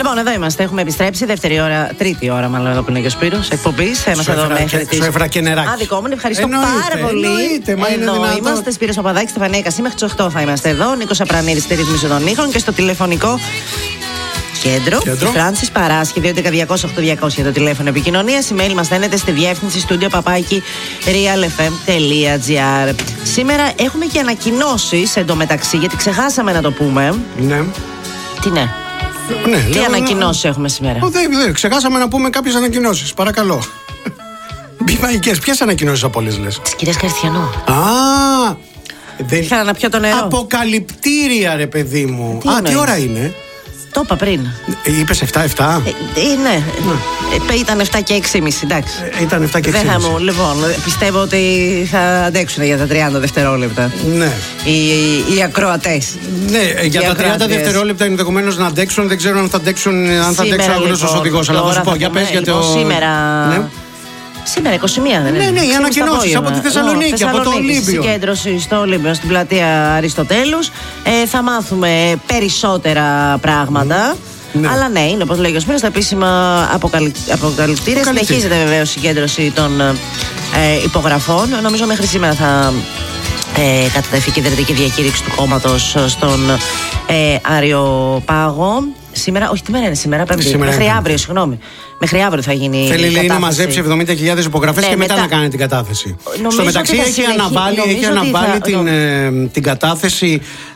Λοιπόν, εδώ είμαστε. Έχουμε επιστρέψει. Τρίτη ώρα, μάλλον εδώ που είναι και ο Σπύρος εκπομπής. Είμαστε εδώ μέχρι τις. Σου έφερα και νεράκι. Α, δικό μου, ευχαριστώ πάρα πολύ. Εδώ είμαστε. Σπύρος Παπαδάκης, Στεφανία Κασί. Μέχρι τις 8 θα είμαστε εδώ. Νίκος Απρανίδης στη ρύθμιση των ήχων και στο τηλεφωνικό κέντρο. Η Φράνσις Παράσχη, 2.11.200.8.200 το τηλέφωνο επικοινωνίας. Η mail μας στέλνετε στη διεύθυνση studio@realfm.gr. Σήμερα έχουμε και ανακοινώσεις εντωμεταξύ, γιατί ξεχάσαμε να το πούμε. Ναι. Τι ναι. Ναι, τι ανακοινώσεις έχουμε σήμερα? Δεν, ξεχάσαμε να πούμε κάποιες ανακοινώσεις. Παρακαλώ. Μπιβαϊκές, ποιες ανακοινώσεις από όλες λες? Της κυρίας Καριστιανού. Ήθελα να πιω το νερό. Αποκαλυπτήρια, ρε παιδί μου. Τι ώρα είναι? Το είπα πριν. Είπες 7-7? Ναι. Ήταν 7 και 6,5, εντάξει. Ήταν 7 και 6,5. Δεν θα μου, λοιπόν, πιστεύω ότι θα αντέξουν για τα 30 δευτερόλεπτα. Ναι. Οι ακροατές. Ναι, για τα 30 δευτερόλεπτα ενδεχομένως να αντέξουν. Δεν ξέρω αν θα αντέξουν άγνωστος οδηγός. Αλλά θα σου πω, για πες για το. Σήμερα 21 δεν είναι? Ναι, οι ανακοινώσεις από τη Θεσσαλονίκη, από το Ολύμπιο. Συγκέντρωση στο Ολύμπιο, στην πλατεία Αριστοτέλους. Θα μάθουμε περισσότερα πράγματα. Ναι. Αλλά ναι, είναι όπως λέγει ο Σπύρος, τα επίσημα αποκαλυπτήρια. Συνεχίζεται βεβαίως η συγκέντρωση των υπογραφών. Νομίζω μέχρι σήμερα θα κατατεθεί και η ιδρυτική διακήρυξη του κόμματος στον Αριοπάγο. Σήμερα, όχι, τι μέρα είναι σήμερα? Πέμπτη. Μέχρι αύριο, συγγνώμη. Μέχρι αύριο θα γίνει. Θέλει, λέει, να μαζέψει 70.000 υπογραφές και μετά να κάνει την κατάθεση. Στο μεταξύ έχει αναβάλει την κατάθεση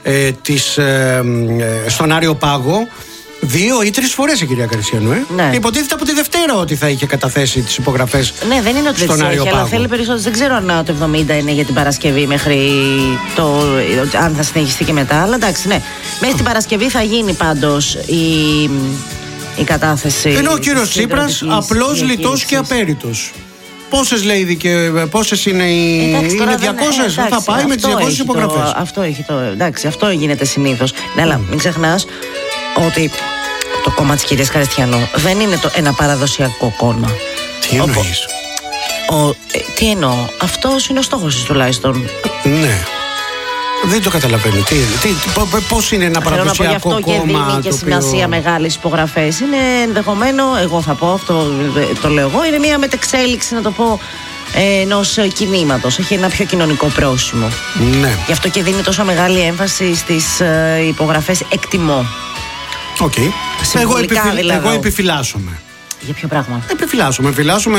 στον Αριοπάγο 2 ή 3 φορές η κυρία Καριστιανού. Ναι. Υποτίθεται από τη Δευτέρα ότι θα είχε καταθέσει τις υπογραφές. Ναι, δεν είναι ότι δεν έχει, αλλά θέλει περισσότερο. Δεν ξέρω αν το 70 είναι για την Παρασκευή μέχρι αν θα συνεχιστεί και μετά. Αλλά εντάξει, ναι. Μέχρι την Παρασκευή θα γίνει πάντως η κατάθεση. Ενώ ο κύριος Τσίπρας απλώς λιτός και απέριτος. Πόσες λέει πόσες είναι είναι 200, θα πάει με τις 200 υπογραφές. Αυτό γίνεται συνήθως. Ναι, αλλά μην ξεχνάς ότι το κόμμα της κυρίας Καριστιανού δεν είναι ένα παραδοσιακό κόμμα. Τι εννοείς? Τι εννοώ? Αυτός είναι ο στόχος της τουλάχιστον. Ναι. Δεν το καταλαβαίνω. Πώς είναι ένα παραδοσιακό κόμμα? Και δίνει και σημασία μεγάλες υπογραφές. Είναι ενδεχομένο, εγώ θα πω, αυτό το λέω εγώ, είναι μια μετεξέλιξη, να το πω, ενός κινήματος. Έχει ένα πιο κοινωνικό πρόσημο. Ναι. Γι' αυτό και δίνει τόσο μεγάλη έμφαση στις υπογραφές, εκτιμώ. Οκ. Εγώ επιφυλάσσομαι. Για ποιο πράγμα? Επιφυλάσσομαι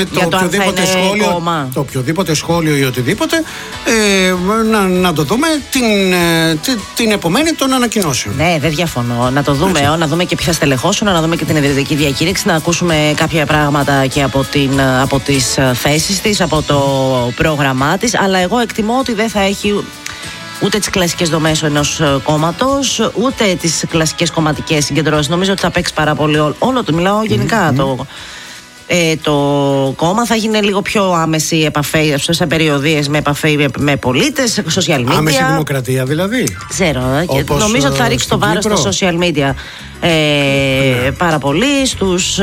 το οποιοδήποτε σχόλιο ή οτιδήποτε, να το δούμε την επομένη των ανακοινώσεων. Ναι, δεν διαφωνώ. Να το δούμε, να δούμε και ποιοι θα στελεχώσουν, να δούμε και την ιδρυτική διακήρυξη, να ακούσουμε κάποια πράγματα και από τις θέσεις της, από το πρόγραμμά της. Αλλά εγώ εκτιμώ ότι δεν θα έχει ούτε τις κλασικές δομές ενός κόμματος, ούτε τις κλασικές κομματικές συγκεντρώσεις. Νομίζω ότι θα παίξει πάρα πολύ όλο το. Μιλάω γενικά. Το κόμμα θα γίνει λίγο πιο άμεση επαφή σε περιοδίες, με επαφή με πολίτες, social media. Άμεση δημοκρατία δηλαδή. Ξέρω. Νομίζω ότι θα ρίξει το βάρος στα social media πάρα πολύ, στους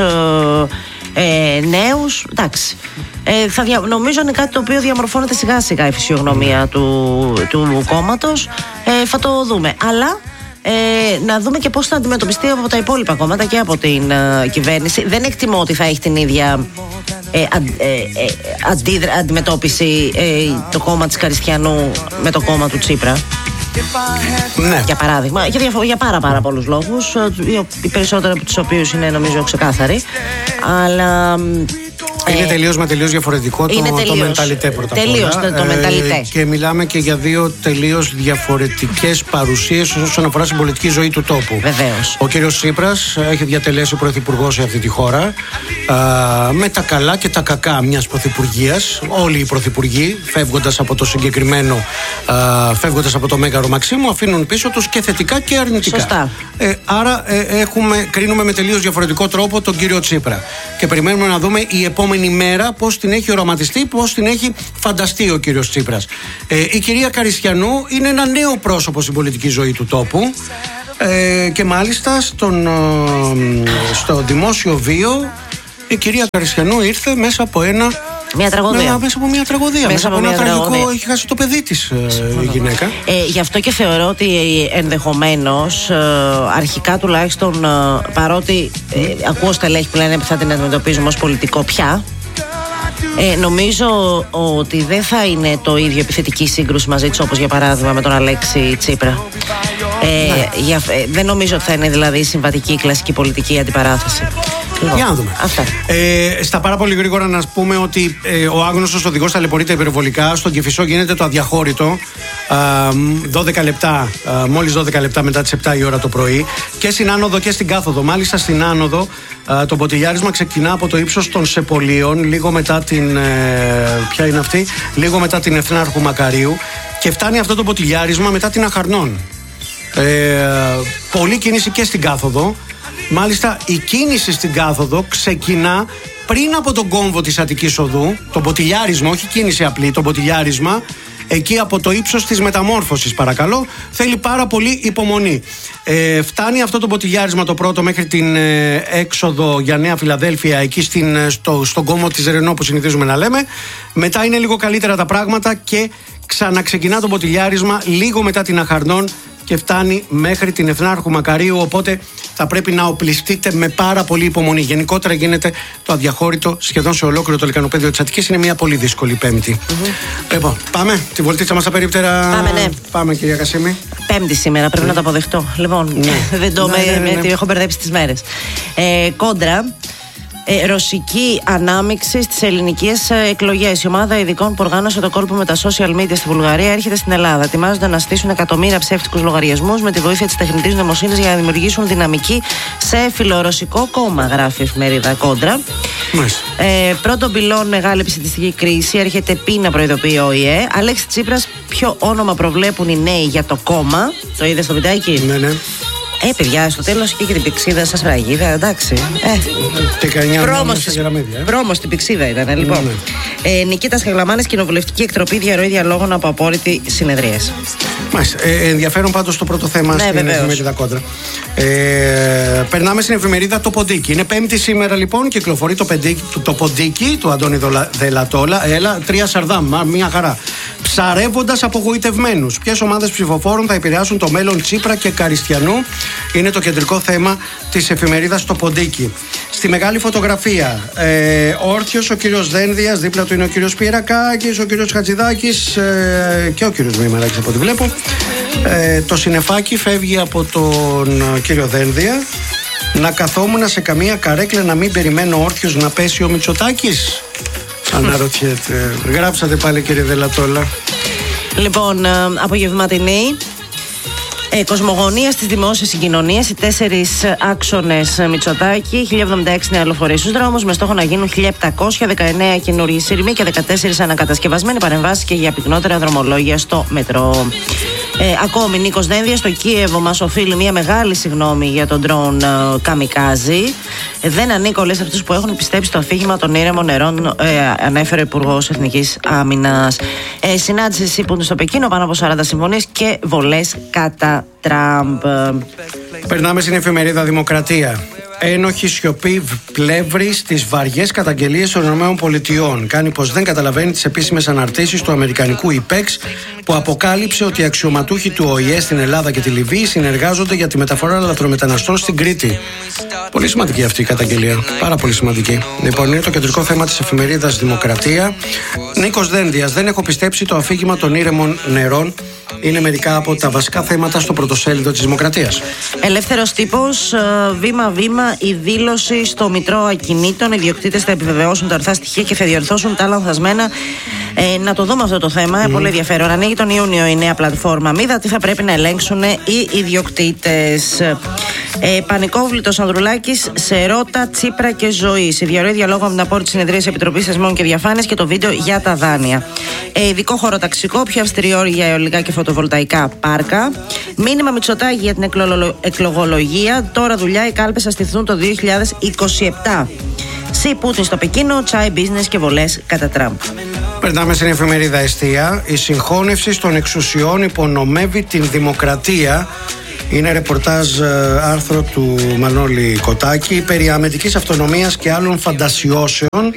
νέους. Εντάξει. Νομίζω είναι κάτι το οποίο διαμορφώνεται σιγά σιγά η φυσιογνωμία του κόμματος. Θα το δούμε. Αλλά να δούμε και πώς θα αντιμετωπιστεί από τα υπόλοιπα κόμματα και από την κυβέρνηση. Δεν εκτιμώ ότι θα έχει την ίδια αντιμετώπιση το κόμμα της Καριστιανού με το κόμμα του Τσίπρα. Ναι. Για παράδειγμα, για πάρα πολλούς λόγους, οι περισσότεροι από τους οποίους είναι νομίζω ξεκάθαροι. Αλλά είναι τελείως διαφορετικό το μενταλιτέ πρώτα απ' όλα. Το μενταλιτέ. Και μιλάμε και για 2 τελείως διαφορετικές παρουσίες όσον αφορά στην πολιτική ζωή του τόπου. Βεβαίως. Ο κύριος Τσίπρας έχει διατελέσει πρωθυπουργός σε αυτή τη χώρα, με τα καλά και τα κακά μιας πρωθυπουργίας. Όλοι οι πρωθυπουργοί, φεύγοντας από το συγκεκριμένο, φεύγοντας από το Μέγαρο Μαξίμου, αφήνουν πίσω τους και θετικά και αρνητικά. Σωστά. Άρα κρίνουμε με τελείως διαφορετικό τρόπο τον κύριο Τσίπρα. Και περιμένουμε να δούμε η επόμενη μέρα πώς την έχει οραματιστεί, πώς την έχει φανταστεί ο κύριος Τσίπρας. Η κυρία Καριστιανού είναι ένα νέο πρόσωπο στην πολιτική ζωή του τόπου, και μάλιστα στο δημόσιο βίο η κυρία Καριστιανού ήρθε μέσα από ένα Μια τραγωδία. Μέσα από μια τραγωδία. Μέσα από ένα τραγικό, έχει χάσει το παιδί της η γυναίκα. Γι' αυτό και θεωρώ ότι ενδεχομένως αρχικά τουλάχιστον, παρότι ακούω στελέχη που λένε ότι θα την αντιμετωπίζουμε ως πολιτικό πια, νομίζω ότι δεν θα είναι το ίδιο επιθετική σύγκρουση μαζί της όπως για παράδειγμα με τον Αλέξη Τσίπρα. Δεν νομίζω ότι θα είναι δηλαδή συμβατική κλασική πολιτική αντιπαράθεση. Για να δούμε. Στα πάρα πολύ γρήγορα να πούμε ότι ο άγνωστος οδηγός ταλαιπωρείται υπερβολικά. Στον Κηφισό γίνεται το αδιαχώρητο 12 λεπτά, μόλις 12 λεπτά μετά τις 7 η ώρα το πρωί, και στην άνοδο και στην κάθοδο. Μάλιστα στην άνοδο το ποτηλιάρισμα ξεκινά από το ύψος των Σεπολίων, λίγο μετά την ποια είναι αυτή, λίγο μετά την Εθνάρχου Μακαρίου, και φτάνει αυτό το ποτηλιάρισμα μετά την Αχαρνών. Πολλή κίνηση και στην κάθοδο. Μάλιστα η κίνηση στην κάθοδο ξεκινά πριν από τον κόμβο της Αττικής Οδού. Το ποτηλιάρισμα, όχι κίνηση απλή, το ποτηλιάρισμα εκεί από το ύψος της Μεταμόρφωσης, παρακαλώ. Θέλει πάρα πολύ υπομονή. Φτάνει αυτό το ποτηλιάρισμα το πρώτο μέχρι την έξοδο για Νέα Φιλαδέλφια, εκεί στον κόμβο της Ρενό που συνηθίζουμε να λέμε. Μετά είναι λίγο καλύτερα τα πράγματα και ξαναξεκινά το ποτηλιάρισμα λίγο μετά την Αχαρνών και φτάνει μέχρι την Εθνάρχου Μακαρίου, οπότε θα πρέπει να οπλιστείτε με πάρα πολύ υπομονή. Γενικότερα γίνεται το αδιαχώρητο σχεδόν σε ολόκληρο το λεκανοπέδιο της Αττικής. Είναι μια πολύ δύσκολη Πέμπτη. Λοιπόν, πάμε τη βολτίτσα μας απερίπτερα. Πάμε, ναι. Πάμε, κυρία Κασίμη. Πέμπτη σήμερα, πρέπει να το αποδεχτώ. Λοιπόν, δεν το έχω μπερδέψει τις μέρες. Κόντρα. Ρωσική ανάμειξη στις ελληνικές εκλογές. Η ομάδα ειδικών που οργάνωσε το κόλπο με τα social media στη Βουλγαρία έρχεται στην Ελλάδα. Ετοιμάζονται να στήσουν εκατομμύρια ψεύτικους λογαριασμούς με τη βοήθεια της τεχνητής νοημοσύνης για να δημιουργήσουν δυναμική σε φιλορωσικό κόμμα, γράφει η εφημερίδα Κόντρα. Πρώτον πυλών, μεγάλη επιστημιστική κρίση. Έρχεται πείνα, προειδοποιεί ο ΟΗΕ. Αλέξη Τσίπρας, ποιο όνομα προβλέπουν οι νέοι για το κόμμα? Το είδε στο βιντεάκι? Ναι. Παιδιά, στο τέλος και την πηξίδα σας φραγίδα, εντάξει. Πρόμο στην πηξίδα ήταν, λοιπόν. Νικήτας Χαγλαμάνης, κοινοβουλευτική εκτροπή, διαρροή διαλόγων από απόρριτη συνεδρίες. Μάλιστα. Ενδιαφέρον πάντως το πρώτο θέμα στην εφημερίδα Κόντρα. Περνάμε στην εφημερίδα Το Ποντίκι. Είναι Πέμπτη σήμερα, λοιπόν, κυκλοφορεί το Ποντίκι του Αντώνη Δελατόλα. Έλα, 3 Σαρδάμ, μια χαρά. Ψαρεύοντας απογοητευμένους. Ποιες ομάδες ψηφοφόρων θα επηρεάσουν το μέλλον Τσίπρα και Καριστιανού, είναι το κεντρικό θέμα της εφημερίδας Το Ποντίκι. Στη μεγάλη φωτογραφία, όρθιος ο κύριος Δένδιας, δίπλα του είναι ο κύριος Πυρακάκης, ο κύριος Χατζηδάκης και ο κύριος Μημαράκης από ό,τι βλέπω. Το συννεφάκι φεύγει από τον κύριο Δένδια. Να καθόμουν σε καμία καρέκλα να μην περιμένω όρθιος να πέσει ο Μητσοτάκης. Αναρωτιέται. Γράψατε πάλι, κύριε Δελατόλα. Λοιπόν, απογευματινή. Κοσμογονία στις δημόσιες συγκοινωνίες. Οι 4 άξονες Μητσοτάκη. 1076 νεαλοφορίες στους δρόμους με στόχο να γίνουν 1719 καινούργιοι σειρμοί και 14 ανακατασκευασμένοι παρεμβάσεις και για πυκνότερα δρομολόγια στο μετρό. Ακόμη, Νίκος Δένδιας, στο Κίεβο μας οφείλει μια μεγάλη συγγνώμη για τον ντρόουν Καμικάζι. Δεν ανήκω, λες, αυτούς που έχουν πιστέψει στο αφήγημα των ήρεμων νερών, ανέφερε ο Υπουργός Εθνικής Άμυνας. Συνάντηση ΣΥΠΟΥΝ στο Πεκίνο, πάνω από 40 συμφωνίες και βολές κατά Τραμπ. Περνάμε στην εφημερίδα Δημοκρατία. Ένοχη σιωπή πλεύρη στις βαριές καταγγελίες των ΗΠΑ. Κάνει πως δεν καταλαβαίνει τις επίσημες αναρτήσεις του αμερικανικού ΙΠΕΞ, που αποκάλυψε ότι οι αξιωματούχοι του ΟΗΕ στην Ελλάδα και τη Λιβύη συνεργάζονται για τη μεταφορά λαθρομεταναστών στην Κρήτη. Πολύ σημαντική αυτή η καταγγελία. Πάρα πολύ σημαντική. Λοιπόν, είναι το κεντρικό θέμα της εφημερίδας Δημοκρατία. Νίκος Δένδιας, δεν έχω πιστέψει το αφήγημα των ήρεμων νερών. Είναι μερικά από τα βασικά θέματα στο πρωτοσέλιδο της Δημοκρατίας. Ελεύθερος τύπος, βήμα-βήμα η δήλωση στο Μητρό Ακινήτων. Οι ιδιοκτήτες θα επιβεβαιώσουν τα ορθά στοιχεία και θα διορθώσουν τα λανθασμένα. Να το δούμε αυτό το θέμα. Πολύ ενδιαφέρον. Ανοίγει τον Ιούνιο η νέα πλατφόρμα Μίδα. Τι θα πρέπει να ελέγξουν οι ιδιοκτήτες. Πανικόβλητος Ανδρουλάκης σε Ρώτα, Τσίπρα και Ζωή. Η διαρροή διαλόγου με την απόρριτη συνεδρία της Επιτροπής Θεσμών και Διαφάνειας και το βίντεο για τα δάνεια. Ειδικό χωροταξικό, πιο αυστηρή όρη για αιωλικά και φωτοβολταϊκά πάρκα. Μήνυμα Μητσοτάκη για την εκλογολογία. Τώρα δουλειά, οι κάλπες θα στηθούν το 2027. Σι Πούτιν στο Πεκίνο, τσάι business και βολές κατά Τραμπ. Περνάμε στην εφημερίδα Εστία. Η συγχώνευση των εξουσιών υπονομεύει την δημοκρατία. Είναι ρεπορτάζ άρθρο του Μανώλη Κοτάκη περί αμυντικής αυτονομίας και άλλων φαντασιώσεων.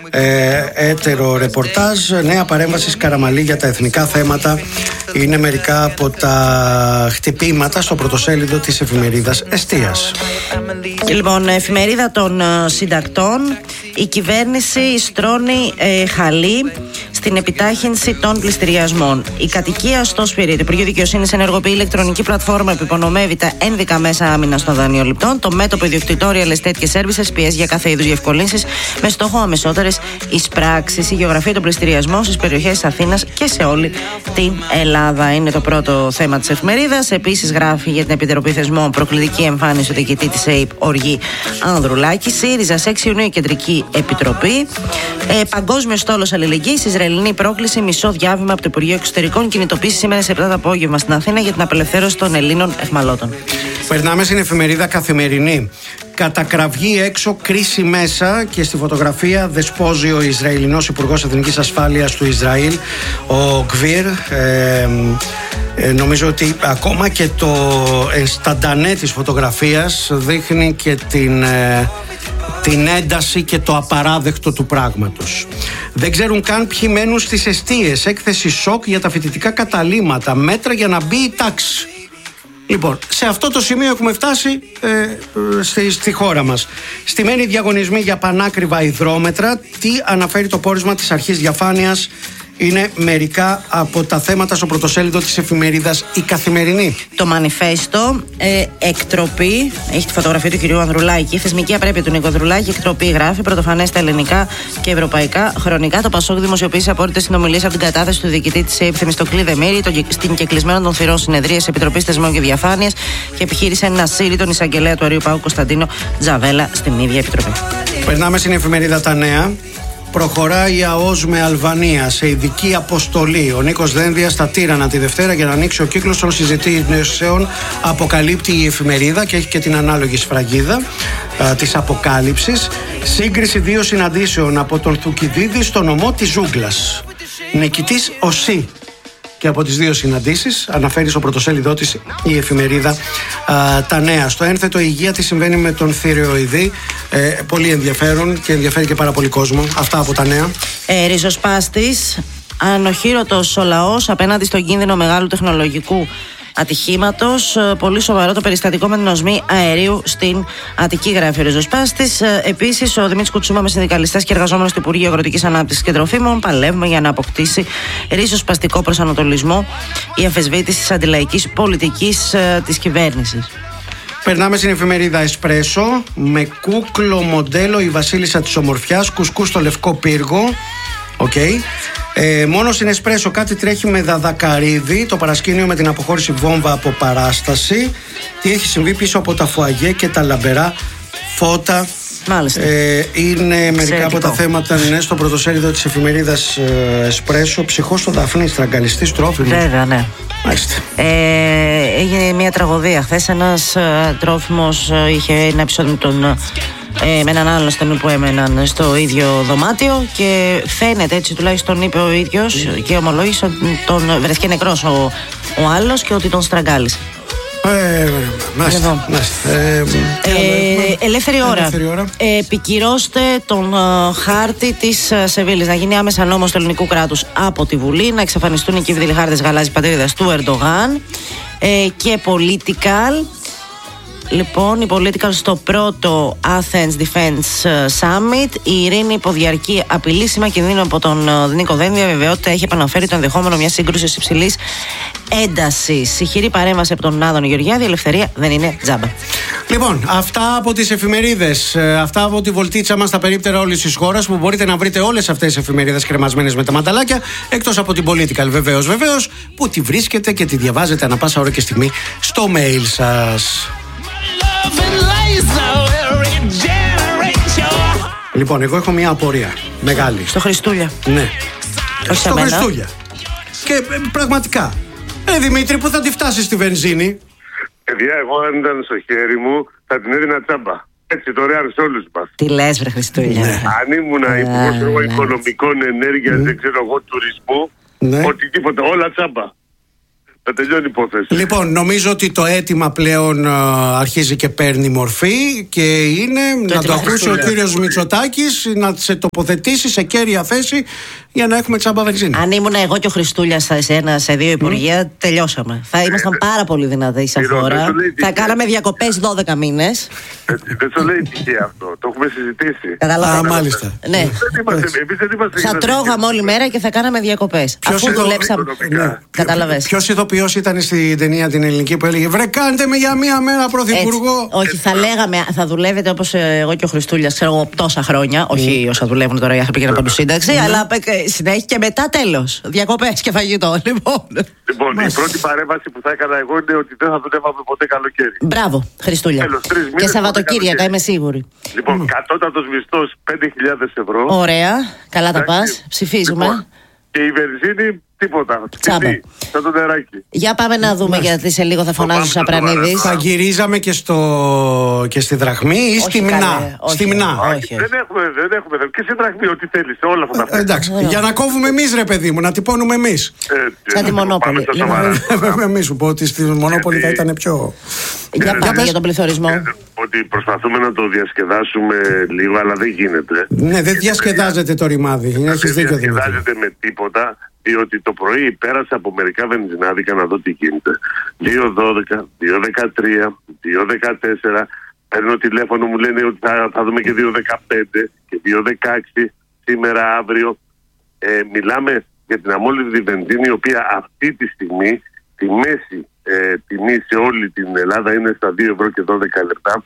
έτερο ρεπορτάζ. Νέα παρέμβαση Καραμαλή για τα εθνικά θέματα είναι μερικά από τα χτυπήματα στο πρωτοσέλιδο της εφημερίδας Εστίας. Λοιπόν, εφημερίδα των συντακτών. Η κυβέρνηση στρώνει χαλί στην επιτάχυνση των πληστηριασμών. Η κατοικία στο Σπυρί. Το Υπουργείο Δικαιοσύνης ενεργοποιεί ηλεκτρονική πλατφόρμα που υπονομεύει τα ένδικα μέσα άμυνας των δανειοληπτών. Το μέτωπο Ιδιοκτητόριal Estate και Services πιέζει για κάθε είδους διευκολύνσεις με στόχο αμεσότερες εισπράξεις. Η γεωγραφία των πληστηριασμών στις περιοχές της Αθήνας και σε όλη την Ελλάδα είναι το πρώτο θέμα της εφημερίδας. Επίσης, γράφει για την Επιτροπή Θεσμών προκλητική εμφάνιση του διοικητή της ΑΕΠ Οργή Ανδρουλάκη. ΣΥΡΙΖΑ 6 Ιουνίου Κεντρική Επιτροπή. Παγκόσμιο στόλος αλληλεγγύης. Ισραηλινή πρόκληση. Μισό διάβημα από το Υπουργείο Εξωτερικών. Κινητοποίηση σήμερα σε 7 το απόγευμα στην Αθήνα για την απελευθέρωση των Ελλήνων αιχμαλώτων. Περνάμε στην εφημερίδα Καθημερινή. Κατακραυγή έξω, κρίση μέσα, και στη φωτογραφία δεσπόζει ο Ισραηλινός Υπουργός Εθνικής Ασφάλειας του Ισραήλ, ο Γκβίρ. Νομίζω ότι ακόμα και το ενσταντανέ της φωτογραφίας δείχνει και την ένταση και το απαράδεκτο του πράγματος. Δεν ξέρουν καν ποιοι μένουν στις εστίες. Έκθεση σοκ για τα φοιτητικά καταλύματα. Μέτρα για να μπει η τάξη. Λοιπόν, σε αυτό το σημείο έχουμε φτάσει στη χώρα μας. Στημένοι διαγωνισμοί για πανάκριβα υδρόμετρα. Τι αναφέρει το πόρισμα της αρχής διαφάνειας? Είναι μερικά από τα θέματα στο πρωτοσέλιδο της εφημερίδας Η Καθημερινή. Το μανιφέστο, εκτροπή, έχει τη φωτογραφία του κυρίου Ανδρουλάκη. Θεσμική απρέπεια του Νίκο Ανδρουλάκη. Εκτροπή, γράφει, πρωτοφανέ στα ελληνικά και ευρωπαϊκά χρονικά. Το Πασόκ δημοσιοποίησε απόρριτες συνομιλίες από την κατάθεση του διοικητή της ΑΕΠ Θεμιστοκλή Δεμήρη στην κεκλεισμένο των θυρών συνεδρία Επιτροπής Θεσμών και Διαφάνειας και επιχείρησε να σύρει τον εισαγγελέα του Αρείου Παού Κωνσταντίνο Τζαβέλα στην ίδια επιτροπή. Περνάμε στην εφημερίδα Τα Νέα. Προχωράει η ΑΟΣ με Αλβανία σε ειδική αποστολή. Ο Νίκος Δένδιας στα Τύρανα τη Δευτέρα για να ανοίξει ο κύκλος των συζητήσεων, αποκαλύπτει η εφημερίδα, και έχει και την ανάλογη σφραγίδα της αποκάλυψης. Σύγκριση 2 συναντήσεων από τον Θουκυδίδη στο νομό της Ζούγκλας. Νικητής ο ΣΥ. Και από τις 2 συναντήσεις αναφέρει στο πρωτοσέλιδό της η εφημερίδα Τα Νέα. Στο ένθετο υγεία τι συμβαίνει με τον θηροειδή. Πολύ ενδιαφέρον και ενδιαφέρει και πάρα πολύ κόσμο. Αυτά από Τα Νέα. Ριζοσπάστης, ανοχήρωτος ο λαός απέναντι στον κίνδυνο μεγάλου τεχνολογικού ατυχήματος. Πολύ σοβαρό το περιστατικό με την οσμή αερίου στην Αττική, γράφει ο Ριζοσπάστης. Επίσης, ο Δημήτρης Κουτσούμα με συνδικαλιστές και εργαζόμενος του Υπουργείου Αγροτικής Ανάπτυξης και Τροφίμων παλεύουμε για να αποκτήσει ριζοσπαστικό προσανατολισμό η αμφισβήτηση της αντιλαϊκής πολιτικής της κυβέρνησης. Περνάμε στην εφημερίδα Εσπρέσο. Με κούκλο μοντέλο η βασίλισσα της ομορφιάς, κουσκού στο Λευκό Πύργο. Μόνο στην Εσπρέσο κάτι τρέχει με Δαδακαρίδη. Το παρασκήνιο με την αποχώρηση βόμβα από παράσταση. Τι έχει συμβεί πίσω από τα φουαγέ και τα λαμπερά φώτα. Μάλιστα. Είναι μερικά από τα θέματα στο πρωτοσέλιδο της εφημερίδας Εσπρέσο. Ψυχός στο Δαφνί, στραγγαλιστής τρόφιμος. Βέβαια, ναι. Μάλιστα. Έγινε μια τραγωδία χθες. Ένας τρόφιμος είχε ένα επεισόδιο με έναν άλλον ασθενή που έμεναν στο ίδιο δωμάτιο και φαίνεται, έτσι τουλάχιστον είπε ο ίδιος και ομολόγησε ότι τον βρέθηκε νεκρός ο άλλος και ότι τον στραγγάλισε. Ελεύθερη ώρα. Επικυρώστε τον χάρτη της Σεβίλης. Να γίνει άμεσα νόμος του ελληνικού κράτους από τη Βουλή. Να εξαφανιστούν οι κύβδηλοι χάρτες γαλάζιας πατρίδας του Ερντογάν. Και Political. Λοιπόν, η Political στο πρώτο Athens Defense Summit. Η ειρήνη υποδιαρκή απειλήσιμα κινδύνου από τον Νίκο Δένδια. Βεβαιότητα έχει επαναφέρει το ενδεχόμενο μια σύγκρουση υψηλής έντασης. Ηχηρή παρέμβαση από τον Άδωνη Γεωργιάδη. Η ελευθερία δεν είναι τζάμπα. Λοιπόν, αυτά από τις εφημερίδες. Αυτά από τη βολτίτσα μας στα περίπτερα όλης της χώρας, που μπορείτε να βρείτε όλες αυτές τις εφημερίδες κρεμασμένες με τα μανταλάκια, εκτός από την Political βεβαίως, που τη βρίσκετε και τη διαβάζετε ανά πάσα ώρα και στιγμή στο mail σας. Λοιπόν, εγώ έχω μια απορία μεγάλη. Στο Χριστούλια. Ναι. Στο Χριστούλια. Και πραγματικά, Δημήτρη, που θα τη φτάσει στη βενζίνη? Παιδιά, εγώ αν ήταν στο χέρι μου θα την έδινα τσάμπα. Έτσι, δωρεάν σε όλους μας. Τι λες, βρε Χριστούλια? Ναι. Αν ήμουν υπουργός οικονομικών, ενέργειας, δεν ξέρω εγώ, τουρισμού, οτιδήποτε, όλα τσάμπα. Θα τελειώνει η υπόθεση. Λοιπόν, νομίζω ότι το αίτημα πλέον αρχίζει και παίρνει μορφή και είναι να το ακούσει ο κύριος Μητσοτάκης να σε τοποθετήσει σε κέρια θέση για να έχουμε τσάμπα βενζίνη. Αν ήμουν εγώ και ο Χριστούλιας σε δύο υπουργεία, τελειώσαμε. Θα ήμασταν πάρα πολύ δυνατοί σαν χώρα. Θα κάναμε διακοπές 12 μήνες. Δεν το λέει τυχαία αυτό. Το έχουμε συζητήσει. Μάλιστα. Ναι. Θα τρώγαμε όλη μέρα και θα κάναμε διακοπές. Αφού δουλέψαμε. Κατάλαβες. Ποιος ηθοποιός ήταν στην ταινία την ελληνική που έλεγε βρε κάντε με για μία μέρα πρωθυπουργό? Όχι, θα λέγαμε, θα δουλεύετε όπως εγώ και ο Χριστούλιας, ξέρω εγώ, τόσα χρόνια. Όχι όσα δουλεύουν τώρα, είχα πήγαινα από σύνταξη, αλλά συνέχεια και μετά τέλος. Διακοπές και φαγητό. Λοιπόν, η πρώτη παρέμβαση που θα έκανα εγώ είναι ότι δεν θα δουλεύαμε ποτέ καλοκαίρι. Μπράβο, Χριστούλια. Και Σαββατοκύριακα, είμαι σίγουρη. Λοιπόν, κατώτατος μισθός 5.000 ευρώ. Ωραία, καλά τα πας. Ψηφίζουμε. Και η βενζίνη τίποτα. Τσάμπα. Σαν το νεράκι. Για πάμε να δούμε, γιατί σε λίγο θα φωνάζω ο Σαπρανίδης. Θα γυρίζαμε και στη δραχμή ή στη μηνά? Στη μηνά. Δεν έχουμε. Και στη δραχμή, ό,τι θέλεις. Όλα αυτά τα εντάξει. Για να κόβουμε εμείς, ρε παιδί μου, να τυπώνουμε εμείς. Σαν τη Μονόπολη. Μη σου πω ότι στη Μονόπολη θα ήταν πιο. Για πάμε για τον πληθωρισμό. Ότι προσπαθούμε να το διασκεδάσουμε λίγο, αλλά δεν γίνεται. Ναι, δεν διασκεδάζεται το ρημάδι. Έχεις δίκιο. Δεν διασκεδάζεται με τίποτα, διότι το πρωί πέρασα από μερικά βενζινάδικα να δω τι γίνεται. 2.12, 2.13, 2.14. Παίρνω τηλέφωνο, μου λένε ότι θα δούμε και 2.15 και 2.16 σήμερα, αύριο. Μιλάμε για την αμόλυβδη βενζίνη, η οποία αυτή τη στιγμή τη μέση τιμή σε όλη την Ελλάδα είναι στα 2 ευρώ και 12 λεπτά,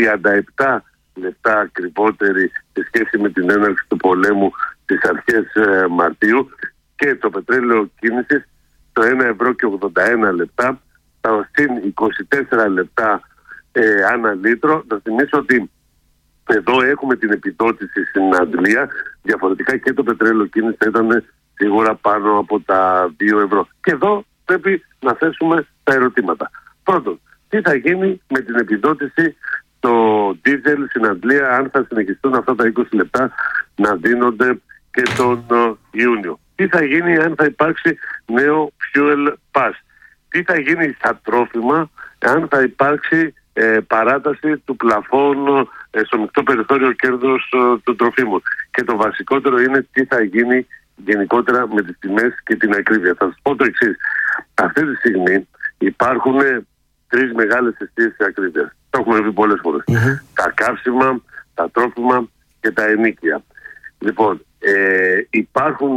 37 λεπτά ακριβότερη σε σχέση με την έναρξη του πολέμου στις αρχές Μαρτίου, και το πετρέλαιο κίνησης το 1 ευρώ και 81 λεπτά, συν 24 λεπτά ανά λίτρο. Να θυμίσω ότι εδώ έχουμε την επιδότηση στην Αγγλία, διαφορετικά και το πετρέλαιο κίνηση θα ήταν σίγουρα πάνω από τα 2 ευρώ. Και εδώ πρέπει να θέσουμε τα ερωτήματα. Πρώτον, τι θα γίνει με την επιδότηση στο ντίζελ στην Αγγλία, αν θα συνεχιστούν αυτά τα 20 λεπτά να δίνονται και τον Ιούνιο? Τι θα γίνει αν θα υπάρξει νέο fuel pass? Τι θα γίνει στα τρόφιμα αν θα υπάρξει παράταση του πλαφών στο μεικτό περιθώριο κέρδος των τροφίμων? Και το βασικότερο είναι τι θα γίνει γενικότερα με τις τιμές και την ακρίβεια. Θα σας πω το εξής. Αυτή τη στιγμή υπάρχουν 3 μεγάλες αιστείες της ακρίβειας. Το έχουμε πει πολλές φορές. Τα καύσιμα, τα τρόφιμα και τα ενοίκια. Λοιπόν, υπάρχουν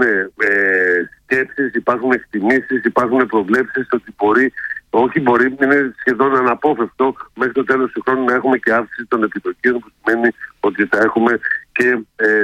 σκέψεις, υπάρχουν εκτιμήσεις, υπάρχουν προβλέψεις ότι είναι σχεδόν αναπόφευκτο μέχρι το τέλος του χρόνου να έχουμε και αύξηση των επιτοκίων, που σημαίνει ότι θα έχουμε και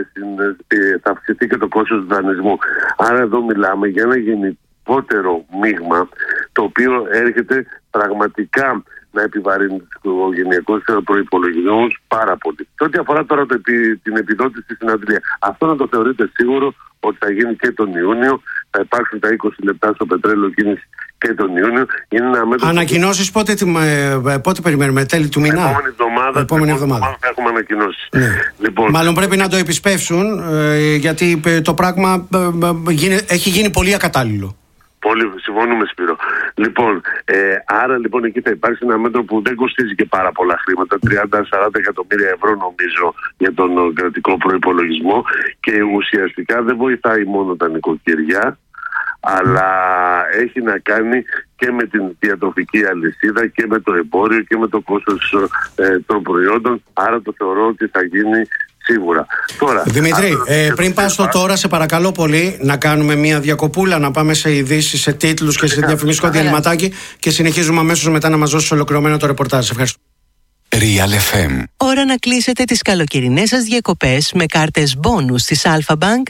θα αυξηθεί και το κόστος του δανεισμού. Άρα εδώ μιλάμε για ένα γενικότερο μείγμα, το οποίο έρχεται πραγματικά να επιβαρύνει τους οικογενειακούς προϋπολογισμούς πάρα πολύ. Σε ό,τι αφορά τώρα την επιδότηση στην Αγγλία, αυτό να το θεωρείτε σίγουρο ότι θα γίνει και τον Ιούνιο. Θα υπάρξουν τα 20 λεπτά στο πετρέλαιο κίνηση και τον Ιούνιο. Είναι ένα μέτρο. Ανακοινώσεις πότε περιμένουμε? Τέλη του μηνά? Επόμενη εβδομάδα θα έχουμε ανακοινώσεις. Ναι. Λοιπόν, μάλλον πρέπει να το επισπεύσουν, γιατί το πράγμα έχει γίνει πολύ ακατάλληλο. Πολύ συμφωνούμε, Σπύρο. Λοιπόν, άρα λοιπόν εκεί θα υπάρξει ένα μέτρο που δεν κοστίζει και πάρα πολλά χρήματα, 30-40 εκατομμύρια ευρώ νομίζω για τον κρατικό προϋπολογισμό, και ουσιαστικά δεν βοηθάει μόνο τα νοικοκυριά, αλλά έχει να κάνει και με την διατροφική αλυσίδα και με το εμπόριο και με το κόστος των προϊόντων. Άρα το θεωρώ ότι θα γίνει σίγουρα. Τώρα, Δημήτρη, πριν πας στο τώρα, σε παρακαλώ πολύ να κάνουμε μια διακοπούλα, να πάμε σε ειδήσεις, σε τίτλους και σε διαφημιστικό διαλυματάκι, και συνεχίζουμε αμέσως μετά να μας δώσεις ολοκληρωμένο το ρεπορτάζ. Ευχαριστώ. Real FM. Ώρα να κλείσετε τις καλοκαιρινές σας διακοπές με κάρτες μπόνους της Alpha Bank,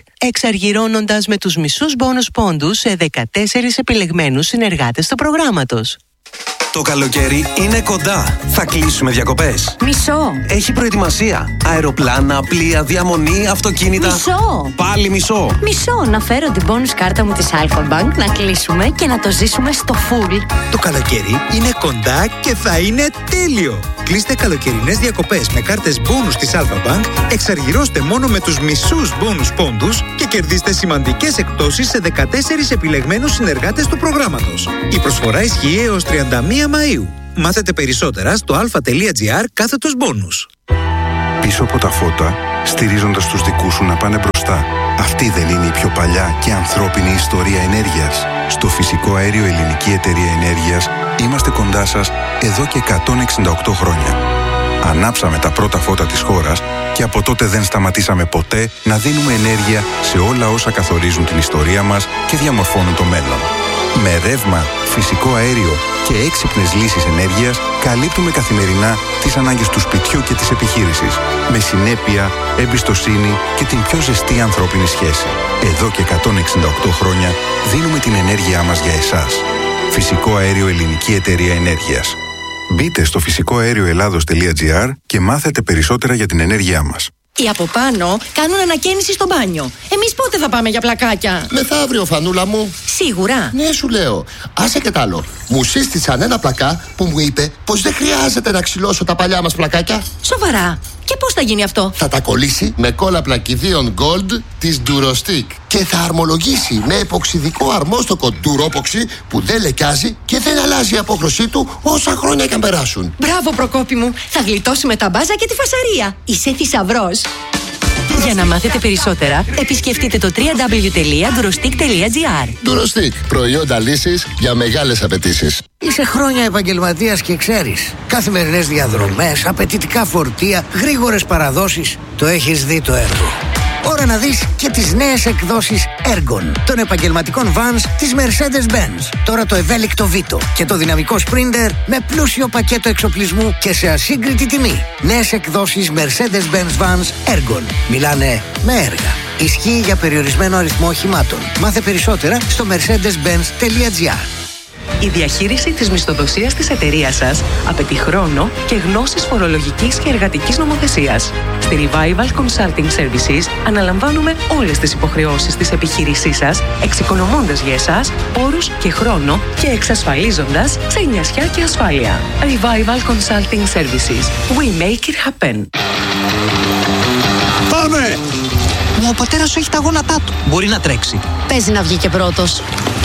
εξαργυρώνοντας με τους μισούς μπόνους πόντους σε 14 επιλεγμένους συνεργάτες του προγράμματος. Το καλοκαίρι είναι κοντά. Θα κλείσουμε διακοπές. Μισό. Έχει προετοιμασία. Αεροπλάνα, πλοία, διαμονή, αυτοκίνητα. Μισό. Πάλι μισό. Μισό. Να φέρω την bonus κάρτα μου της Alpha Bank, να κλείσουμε και να το ζήσουμε στο full. Το καλοκαίρι είναι κοντά και θα είναι τέλειο. Κλείστε καλοκαιρινές διακοπές με κάρτες bonus της Alpha Bank, εξαργυρώστε μόνο με τους μισούς bonus πόντους και κερδίστε σημαντικές εκπτώσεις σε 14 επιλεγμένους συνεργάτες του προγράμματος. Η προσφορά ισχύει έως 31 Μαΐου. Μάθετε περισσότερα στο alpha.gr/bonus. Πίσω από τα φώτα, στηρίζοντας τους δικούς σου να πάνε μπροστά. Αυτή δεν είναι η πιο παλιά και ανθρώπινη ιστορία ενέργειας? Στο Φυσικό Αέριο Ελληνική Εταιρεία Ενέργειας είμαστε κοντά σας εδώ και 168 χρόνια. Ανάψαμε τα πρώτα φώτα της χώρας και από τότε δεν σταματήσαμε ποτέ να δίνουμε ενέργεια σε όλα όσα καθορίζουν την ιστορία μας και διαμορφώνουν το μέλλον. Με ρεύμα, φυσικό αέριο και έξυπνες λύσεις ενέργειας καλύπτουμε καθημερινά τις ανάγκες του σπιτιού και της επιχείρησης. Με συνέπεια, εμπιστοσύνη και την πιο ζεστή ανθρώπινη σχέση. Εδώ και 168 χρόνια δίνουμε την ενέργειά μας για εσάς. Φυσικό Αέριο Ελληνική Εταιρεία Ενέργειας. Μπείτε στο φυσικοαέρioελλάδος.gr και μάθετε περισσότερα για την ενέργειά μας. Οι από πάνω κάνουν ανακαίνιση στο μπάνιο. Εμείς πότε θα πάμε για πλακάκια? Μεθαύριο, Φανούλα μου. Σίγουρα? Ναι, σου λέω. Άσε και τ' άλλο. Μου σύστησαν ένα πλακά που μου είπε πως δεν χρειάζεται να ξυλώσω τα παλιά μας πλακάκια. Σοβαρά? Και πώς θα γίνει αυτό? Θα τα κολλήσει με κόλλα πλακιδίων Gold της Durostick και θα αρμολογήσει με εποξιδικό αρμόστοκο Duropoxy που δεν λεκιάζει και δεν αλλάζει η απόχρωσή του όσα χρόνια και αν περάσουν. Μπράβο, Προκόπη μου. Θα γλιτώσουμε τα μπάζα και τη φασαρία. Είσαι θησαυρός. Για να μάθετε περισσότερα, επισκεφτείτε το www.durostick.gr. Durostick. Προϊόντα λύσης για μεγάλες απαιτήσεις. Είσαι χρόνια επαγγελματίας και ξέρεις. Καθημερινές διαδρομές, απαιτητικά φορτία, γρήγορες παραδόσεις. Το έχεις δει το έργο. Ώρα να δεις και τις νέες εκδόσεις Ergon των επαγγελματικών vans της Mercedes-Benz. Τώρα το ευέλικτο Vito και το δυναμικό Sprinter με πλούσιο πακέτο εξοπλισμού και σε ασύγκριτη τιμή. Νέες εκδόσεις Mercedes-Benz vans Ergon. Μιλάνε με έργα. Ισχύει για περιορισμένο αριθμό οχημάτων. Μάθε περισσότερα στο mercedes-benz.gr. Η διαχείριση της μισθοδοσίας της εταιρείας σας απαιτεί χρόνο και γνώσεις φορολογικής και εργατικής νομοθεσίας. Στη Revival Consulting Services αναλαμβάνουμε όλες τις υποχρεώσεις της επιχείρησής σας, εξοικονομώντας για εσάς πόρους και χρόνο και εξασφαλίζοντας ξενιασιά και ασφάλεια. Revival Consulting Services. We make it happen. Πάμε! Ο πατέρας σου έχει τα γόνατά του. Μπορεί να τρέξει. Παίζει να βγει και πρώτος.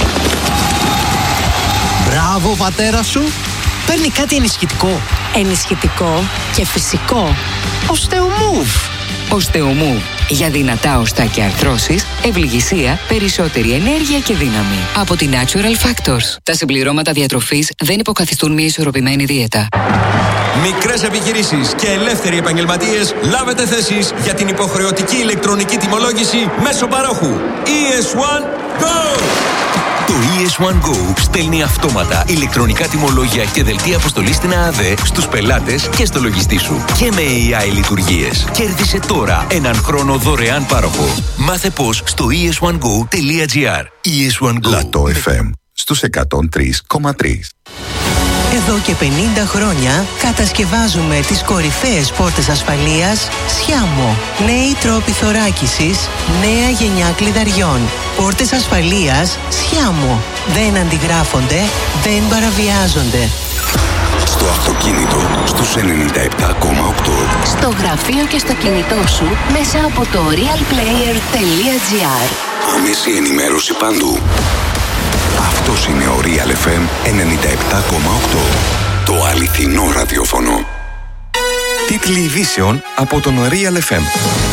Μπράβο, πατέρα σου. Παίρνει κάτι ενισχυτικό. Ενισχυτικό και φυσικό. Osteomove. Osteomove. Για δυνατά οστά και αρθρώσεις, ευληγησία, περισσότερη ενέργεια και δύναμη. Από τη Natural Factors. Τα συμπληρώματα διατροφής δεν υποκαθιστούν μια ισορροπημένη δίαιτα. Μικρές επιχειρήσεις και ελεύθεροι επαγγελματίες, λάβετε θέσεις για την υποχρεωτική ηλεκτρονική τιμολόγηση μέσω παρόχου. ES1 Go! Το ES1 Go στέλνει αυτόματα ηλεκτρονικά τιμολόγια και δελτία αποστολής στην ΑΑΔΕ στους πελάτες και στο λογιστή σου. Και με AI λειτουργίες. Κέρδισε τώρα έναν χρόνο δωρεάν πάροχο. Μάθε πώς στο es1go.gr. ES1 Go. Λατό FM στους 103,3. Εδώ και 50 χρόνια κατασκευάζουμε τις κορυφαίες πόρτες ασφαλείας Sciamo. Νέοι τρόποι θωράκισης, νέα γενιά κλειδαριών. Πόρτες ασφαλείας Sciamo. Δεν αντιγράφονται, δεν παραβιάζονται. Στο αυτοκίνητο στους 97,8. Στο γραφείο και στο κινητό σου μέσα από το realplayer.gr. Άμεση ενημέρωση παντού. Αυτός είναι ο Real FM 97,8. Το αληθινό ραδιόφωνο. Τίτλοι ειδήσεων από τον Real FM.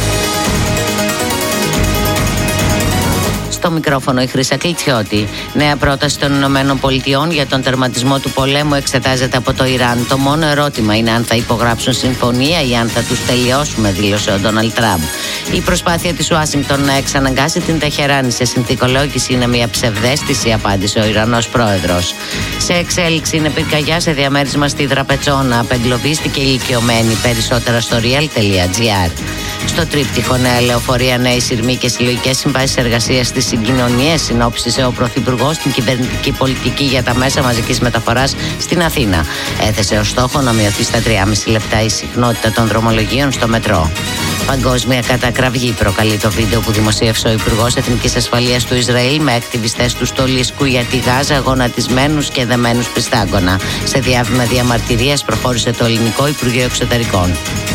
Στο μικρόφωνο η Χρύσα Κλιτσιώτη. Νέα πρόταση των Ηνωμένων Πολιτειών για τον τερματισμό του πολέμου εξετάζεται από το Ιράν. Το μόνο ερώτημα είναι αν θα υπογράψουν συμφωνία ή αν θα τους τελειώσουμε, δήλωσε ο Ντόναλντ Τραμπ. Η προσπάθεια της Ουάσιγκτον να εξαναγκάσει την Τεχεράνη σε συνθηκολόγηση είναι μια ψευδαίσθηση, απάντησε ο Ιρανός πρόεδρος. Σε εξέλιξη είναι πυρκαγιά σε διαμέρισμα στη Δραπετσόνα. Απεγκλωβίστηκε ηλικιωμένη. Περισσότερα στο real.gr. Τρίτο τρίπτυχο, νέα λεωφορεία, νέοι σειρμοί και συλλογικές συμβάσεις εργασίας στις συγκοινωνίες, συνόψισε ο Πρωθυπουργός στην κυβερνητική πολιτική για τα μέσα μαζικής μεταφοράς στην Αθήνα. Έθεσε ως στόχο να μειωθεί στα 3,5 λεπτά η συχνότητα των δρομολογίων στο μετρό. Παγκόσμια κατακραυγή προκαλεί το βίντεο που δημοσίευσε ο Υπουργός Εθνικής Ασφαλείας του Ισραήλ με ακτιβιστές του στολίσκου για τη Γάζα, γονατισμένους και δεμένους πιστάγκωνα. Σε διάβημα διαμαρτυρίας προχώρησε το ελληνικό Υπουργείο Εξωτερικών.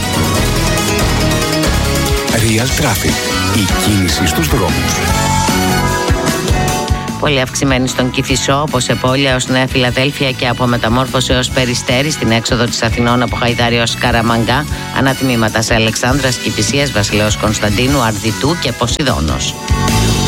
Real Traffic. Η κίνηση στους δρόμους. Πολύ αυξημένη στον Κηφισό, από Σεπόλια ως Νέα Φιλαδέλφια και από Μεταμόρφωση ως Περιστέρι, στην έξοδο της Αθηνών από Χαϊδάρη ως Καραμαγκά, ανατμήματα σε Αλεξάνδρας, Κηφισίας, Βασιλέως Κωνσταντίνου, Αρδιτού και Ποσειδώνος.